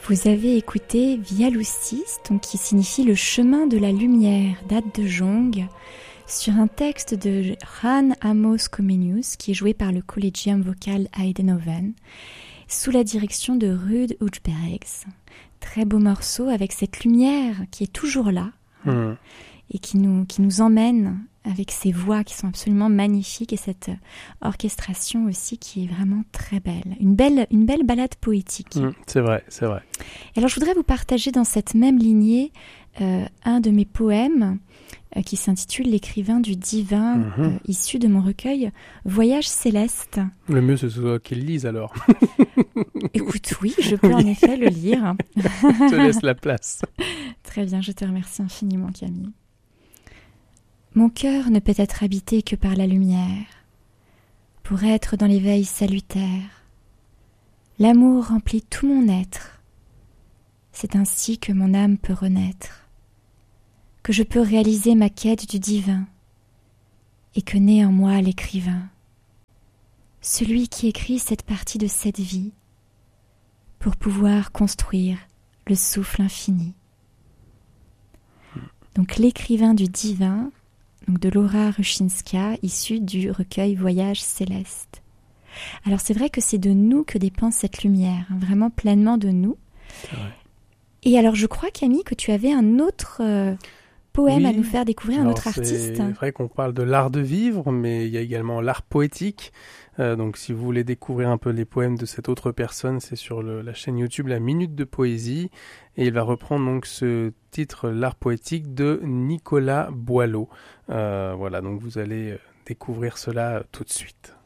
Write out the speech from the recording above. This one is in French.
Vous avez écouté Via Lucis, donc qui signifie le chemin de la lumière d'Ade de Jong, sur un texte de Jan Amos Comenius, qui est joué par le Collegium Vocal Eindhoven, sous la direction de Ruud Huijbergs. Très beau morceau avec cette lumière qui est toujours là et qui nous emmène avec ces voix qui sont absolument magnifiques et cette orchestration aussi qui est vraiment très belle. Une belle ballade poétique. C'est vrai, c'est vrai. Et alors je voudrais vous partager dans cette même lignée un de mes poèmes qui s'intitule L'écrivain du divin, issu de mon recueil Voyage céleste. Le mieux ce soit qu'il lise alors. Écoute, oui, je peux en effet le lire. Je te laisse la place. Très bien, je te remercie infiniment Camille. Mon cœur ne peut être habité que par la lumière. Pour être dans l'éveil salutaire, l'amour remplit tout mon être. C'est ainsi que mon âme peut renaître, que je peux réaliser ma quête du divin, et que naît en moi l'écrivain, celui qui écrit cette partie de cette vie, pour pouvoir construire le souffle infini. Donc l'écrivain du divin, donc de Laura Ruszinska, issue du recueil Voyage céleste. Alors c'est vrai que c'est de nous que dépend cette lumière, vraiment pleinement de nous. C'est vrai. Et alors je crois Camille que tu avais un autre poème à nous faire découvrir, un autre artiste. C'est vrai qu'on parle de l'art de vivre, mais il y a également l'art poétique. Donc si vous voulez découvrir un peu les poèmes de cette autre personne, c'est sur la chaîne YouTube La Minute de Poésie. Et il va reprendre donc ce titre, l'art poétique de Nicolas Boileau. Voilà, donc vous allez découvrir cela tout de suite.